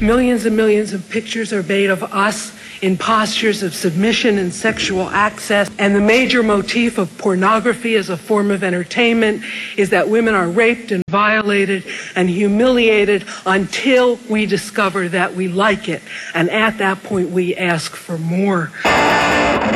Millions and millions of pictures are made of us in postures of submission and sexual access. And the major motif of pornography as a form of entertainment is that women are raped and violated and humiliated until we discover that we like it. And at that point, we ask for more.